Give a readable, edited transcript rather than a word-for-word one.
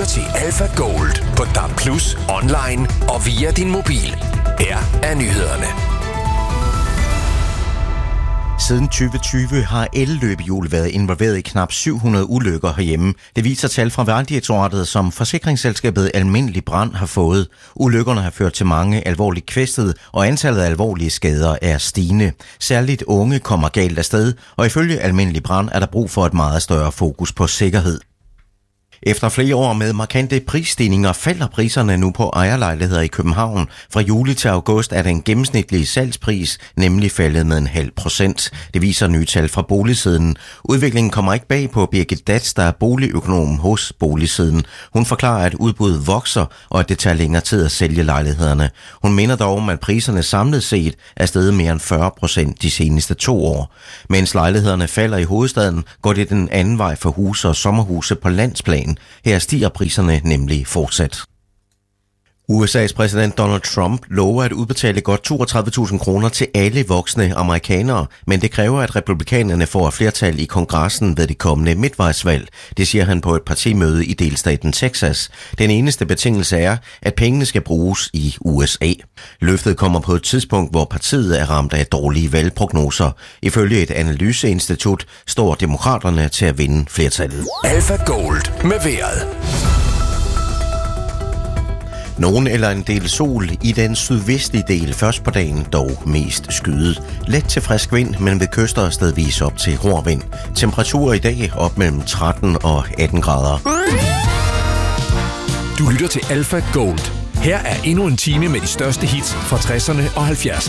lytter til Alpha Gold på DAB+, online og via din mobil. Her er nyhederne. Siden 2020 har elløbehjul været involveret i knap 700 ulykker herhjemme. Det viser tal fra Vejdirektoratet, som forsikringsselskabet Almindelig Brand har fået. Ulykkerne har ført til mange alvorligt kvæstede, og antallet af alvorlige skader er stigende. Særligt unge kommer galt afsted, og ifølge Almindelig Brand er der brug for et meget større fokus på sikkerhed. Efter flere år med markante prisstigninger falder priserne nu på ejerlejligheder i København. Fra juli til august er den gennemsnitlige salgspris nemlig faldet med 0,5%. Det viser nye tal fra Boligsiden. Udviklingen kommer ikke bag på Birgit Datz, der er boligøkonom hos Boligsiden. Hun forklarer, at udbuddet vokser, og at det tager længere tid at sælge lejlighederne. Hun minder dog om, at priserne samlet set er steget mere end 40% de seneste 2 år. Mens lejlighederne falder i hovedstaden, går det den anden vej for huse og sommerhuse på landsplan. Her stiger priserne nemlig fortsat. USA's præsident Donald Trump lover at udbetale godt 32.000 kroner til alle voksne amerikanere, men det kræver, at republikanerne får et flertal i kongressen ved det kommende midtvejsvalg. Det siger han på et partimøde i delstaten Texas. Den eneste betingelse er, at pengene skal bruges i USA. Løftet kommer på et tidspunkt, hvor partiet er ramt af dårlige valgprognoser. Ifølge et analyseinstitut står demokraterne til at vinde flertallet. Alpha Gold med vejret. Nogen eller en del sol i den sydvestlige del først på dagen, dog mest skyet. Let til frisk vind, men ved kyster stedvis op til hård vind. Temperaturer i dag op mellem 13 og 18 grader. Du lytter til Alpha Gold. Her er endnu en time med de største hits fra 60'erne og 70'erne.